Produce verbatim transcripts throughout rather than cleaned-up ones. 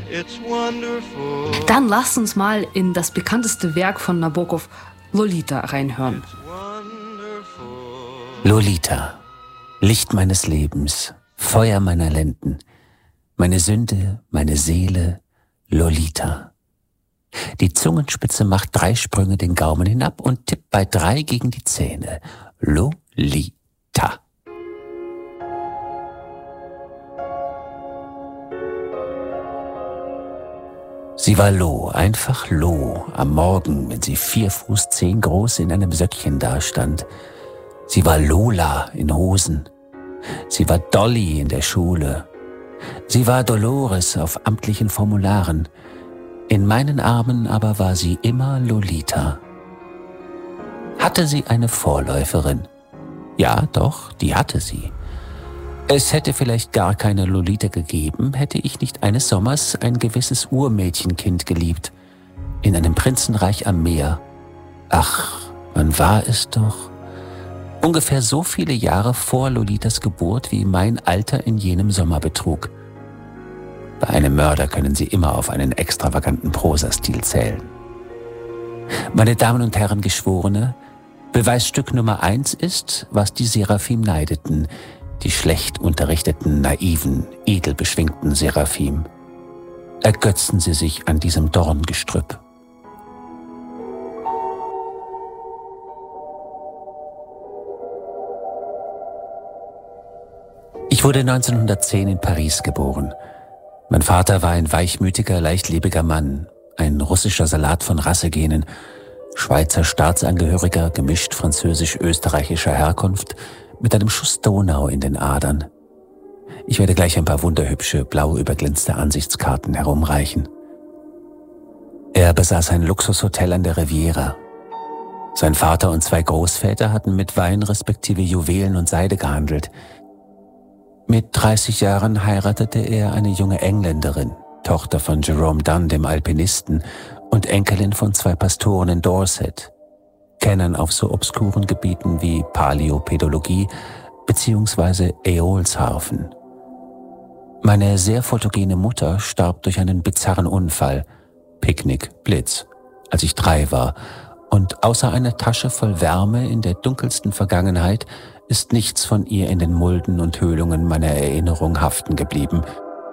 Dann lasst uns mal in das bekannteste Werk von Nabokov, Lolita, reinhören. Lolita, Licht meines Lebens, Feuer meiner Lenden, meine Sünde, meine Seele, Lolita. Die Zungenspitze macht drei Sprünge den Gaumen hinab und tippt bei drei gegen die Zähne. Lolita. Sie war Lo, einfach Lo, am Morgen, wenn sie vier Fuß zehn groß in einem Söckchen dastand. Sie war Lola in Hosen. Sie war Dolly in der Schule. Sie war Dolores auf amtlichen Formularen. In meinen Armen aber war sie immer Lolita. Hatte sie eine Vorläuferin? Ja, doch, die hatte sie. Es hätte vielleicht gar keine Lolita gegeben, hätte ich nicht eines Sommers ein gewisses Urmädchenkind geliebt, in einem Prinzenreich am Meer. Ach, wann war es doch? Ungefähr so viele Jahre vor Lolitas Geburt, wie mein Alter in jenem Sommer betrug. Bei einem Mörder können Sie immer auf einen extravaganten Prosastil zählen. Meine Damen und Herren Geschworene, Beweisstück Nummer eins ist, was die Seraphim neideten, die schlecht unterrichteten, naiven, edel beschwingten Seraphim. Ergötzen Sie sich an diesem Dorngestrüpp. Ich wurde neunzehnhundertzehn in Paris geboren. Mein Vater war ein weichmütiger, leichtlebiger Mann, ein russischer Salat von Rassegenen, Schweizer Staatsangehöriger, gemischt französisch-österreichischer Herkunft, mit einem Schuss Donau in den Adern. Ich werde gleich ein paar wunderhübsche, blau überglänzte Ansichtskarten herumreichen. Er besaß ein Luxushotel an der Riviera. Sein Vater und zwei Großväter hatten mit Wein respektive Juwelen und Seide gehandelt. Mit dreißig Jahren heiratete er eine junge Engländerin, Tochter von Jerome Dunn, dem Alpinisten, und Enkelin von zwei Pastoren in Dorset, Kennern auf so obskuren Gebieten wie Paläopedologie bzw. Äolsharfen. Meine sehr photogene Mutter starb durch einen bizarren Unfall, Picknick, Blitz, als ich drei war, und außer einer Tasche voll Wärme in der dunkelsten Vergangenheit ist nichts von ihr in den Mulden und Höhlungen meiner Erinnerung haften geblieben.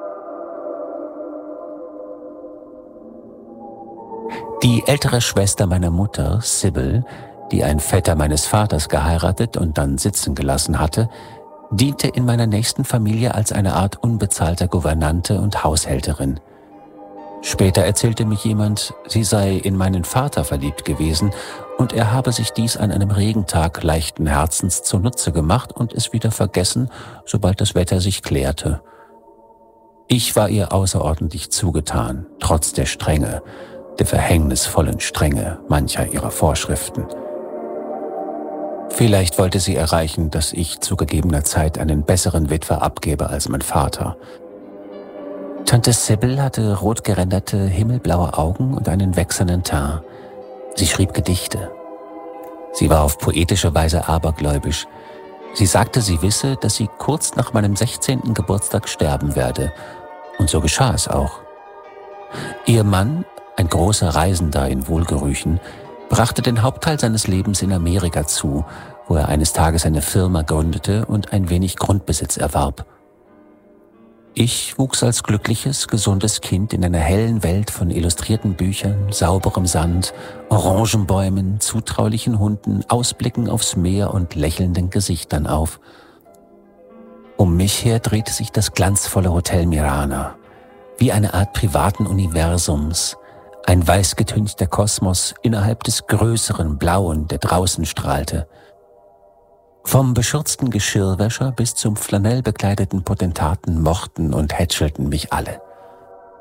Die ältere Schwester meiner Mutter, Sybil, die ein Vetter meines Vaters geheiratet und dann sitzen gelassen hatte, diente in meiner nächsten Familie als eine Art unbezahlter Gouvernante und Haushälterin. Später erzählte mich jemand, sie sei in meinen Vater verliebt gewesen und er habe sich dies an einem Regentag leichten Herzens zunutze gemacht und es wieder vergessen, sobald das Wetter sich klärte. Ich war ihr außerordentlich zugetan, trotz der Strenge, der verhängnisvollen Strenge mancher ihrer Vorschriften. Vielleicht wollte sie erreichen, dass ich zu gegebener Zeit einen besseren Witwer abgebe als mein Vater. Tante Sybil hatte rotgeränderte, himmelblaue Augen und einen wächsernen Teint. Sie schrieb Gedichte. Sie war auf poetische Weise abergläubisch. Sie sagte, sie wisse, dass sie kurz nach meinem sechzehnten Geburtstag sterben werde. Und so geschah es auch. Ihr Mann, ein großer Reisender in Wohlgerüchen, brachte den Hauptteil seines Lebens in Amerika zu, wo er eines Tages eine Firma gründete und ein wenig Grundbesitz erwarb. Ich wuchs als glückliches, gesundes Kind in einer hellen Welt von illustrierten Büchern, sauberem Sand, Orangenbäumen, zutraulichen Hunden, Ausblicken aufs Meer und lächelnden Gesichtern auf. Um mich her drehte sich das glanzvolle Hotel Mirana, wie eine Art privaten Universums, ein weißgetünchter Kosmos innerhalb des größeren Blauen, der draußen strahlte. Vom beschürzten Geschirrwäscher bis zum flanellbekleideten Potentaten mochten und hätschelten mich alle.